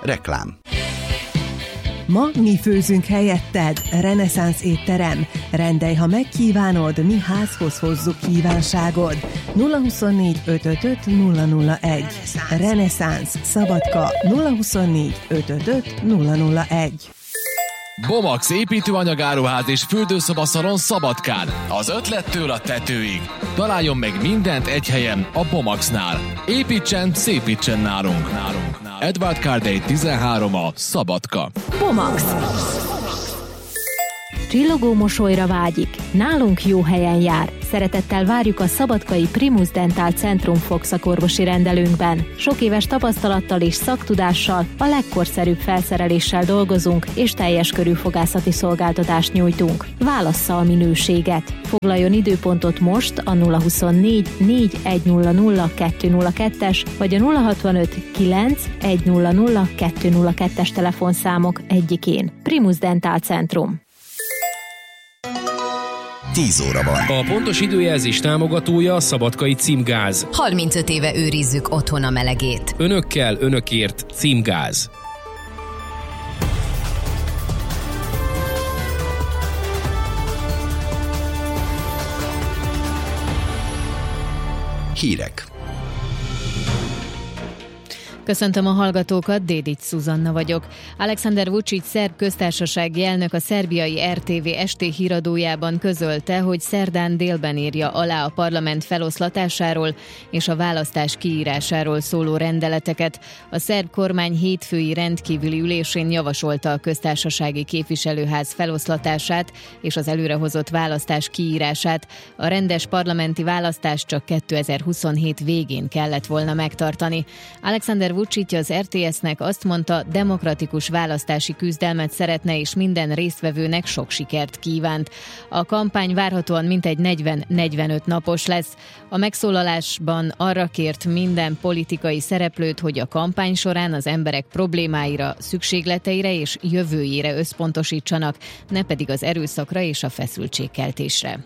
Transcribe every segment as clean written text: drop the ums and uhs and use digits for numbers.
Reklám. Ma mi főzünk helyetted. Reneszánsz étterem. Rendelj, ha megkívánod, mi házhoz hozzuk kívánságod. 024 555 001. Reneszánsz Szabadka 024 555 001. Bomax építőanyagáruház és fürdőszobaszalon Szabadkán. Az ötlettől a tetőig. Találjon meg mindent egy helyen a Bomaxnál. Építsen, szépítsen nálunk. Edward Cardey 13 a Szabadka. Bomax. Csillogó mosolyra vágyik. Nálunk jó helyen jár. Szeretettel várjuk a szabadkai Primus Dental Centrum fogszakorvosi rendelőnkben. Sok éves tapasztalattal és szaktudással, a legkorszerűbb felszereléssel dolgozunk, és teljes körű fogászati szolgáltatást nyújtunk. Válassza a minőséget. Foglaljon időpontot most a 024 4100 202-es vagy a 065 9 100 202-es telefonszámok egyikén. Primus Dental Centrum. 10 óra van. A pontos időjelzés támogatója a Szabadkai Címgáz. 35 éve őrizzük otthon a melegét. Önökkel, önökért Címgáz. Hírek. Köszöntöm a hallgatókat, Dédics Szuzanna vagyok. Alexander Vučić szerb köztársasági elnök a szerbiai RTV ST híradójában közölte, hogy szerdán délben írja alá a parlament feloszlatásáról és a választás kiírásáról szóló rendeleteket. A szerb kormány hétfői rendkívüli ülésén javasolta a köztársasági képviselőház feloszlatását és az előrehozott választás kiírását. A rendes parlamenti választást csak 2027 végén kellett volna megtartani. Alexander Vučić az RTS-nek azt mondta, demokratikus választási küzdelmet szeretne és minden résztvevőnek sok sikert kívánt. A kampány várhatóan mintegy 40-45 napos lesz. A megszólalásban arra kért minden politikai szereplőt, hogy a kampány során az emberek problémáira, szükségleteire és jövőjére összpontosítsanak, ne pedig az erőszakra és a feszültségkeltésre.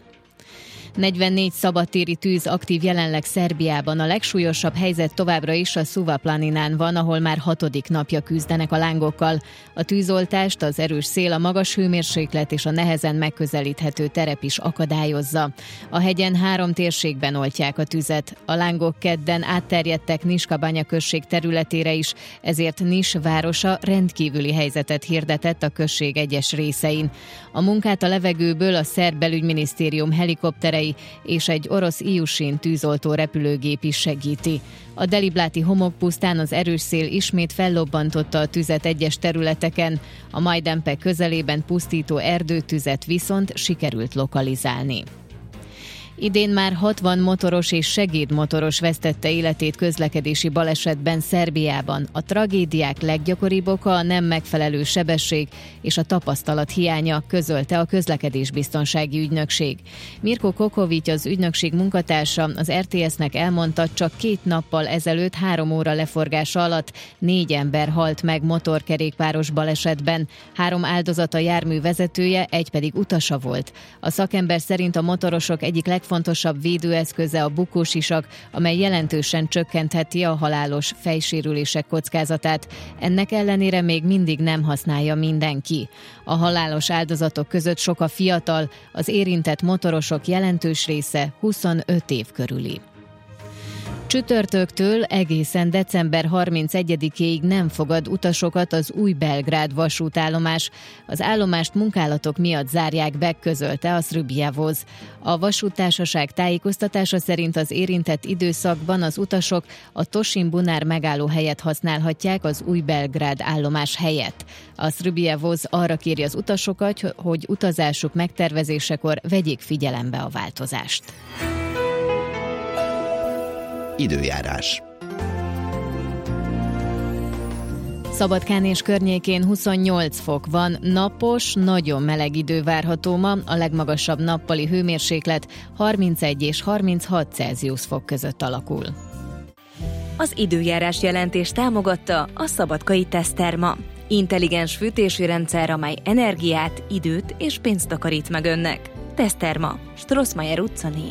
44 szabadtéri tűz aktív jelenleg Szerbiában. A legsúlyosabb helyzet továbbra is a Suva-planinán van, ahol már 6. napja küzdenek a lángokkal. A tűzoltást az erős szél, a magas hőmérséklet és a nehezen megközelíthető terep is akadályozza. A hegyen 3 térségben oltják a tüzet. A lángok kedden átterjedtek Niskabanya község területére is, ezért Nis városa rendkívüli helyzetet hirdetett a község egyes részein. A munkát a levegőből a szerb belügyminisztérium helikopterei és egy orosz Ilyushin tűzoltó repülőgép is segíti. A Delibláti homokpusztán az erős szél ismét fellobbantotta a tüzet egyes területeken, a Majdanpek közelében pusztító erdőtüzet viszont sikerült lokalizálni. Idén már 60 motoros és segédmotoros vesztette életét közlekedési balesetben Szerbiában. A tragédiák leggyakoribb oka a nem megfelelő sebesség és a tapasztalat hiánya, közölte a közlekedésbiztonsági ügynökség. Mirko Kokovics, az ügynökség munkatársa, az RTS-nek elmondta, csak 2 nappal ezelőtt 3 óra leforgása alatt 4 ember halt meg motorkerékpáros balesetben. 3 áldozat a jármű vezetője, 1 pedig utasa volt. A szakember szerint a motorosok egyik legfontosabb védőeszköze a bukósisak, amely jelentősen csökkentheti a halálos fejsérülések kockázatát. Ennek ellenére még mindig nem használja mindenki. A halálos áldozatok között sok a fiatal, az érintett motorosok jelentős része 25 év körüli. Csütörtöktől egészen december 31-ig nem fogad utasokat az új Belgrád vasútállomás. Az állomást munkálatok miatt zárják be, közölte a Srbija-voz. A vasúttársaság tájékoztatása szerint az érintett időszakban az utasok a Tosin-Bunár megállóhelyet használhatják az új Belgrád állomás helyett. A Srbija-voz arra kéri az utasokat, hogy utazásuk megtervezésekor vegyék figyelembe a változást. Időjárás. Szabadkán és környékén 28 fok van, napos, nagyon meleg idő várható ma, a legmagasabb nappali hőmérséklet 31 és 36 Celsius fok között alakul. Az időjárás jelentés támogatta a Szabadkai Teszterma. Intelligens fűtési rendszer, amely energiát, időt és pénzt takarít meg önnek. Teszterma, Strossmayer utca 4.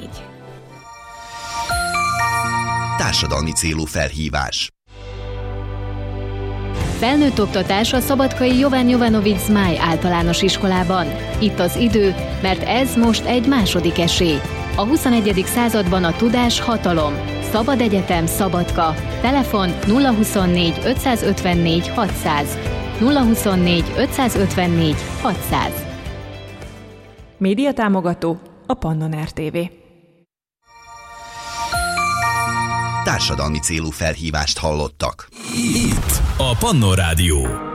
Társadalmi célú felhívás. Felnőtt oktatás a szabadkai Jovan Jovanovic Zmáj általános iskolában. Itt az idő, mert ez most egy második esély. A 21. században a tudás hatalom. Szabad Egyetem Szabadka. Telefon 024 554 600. 024 554 600. Média támogató a Pannon RTV. Társadalmi célú felhívást hallottak. Itt a Pannon Rádió.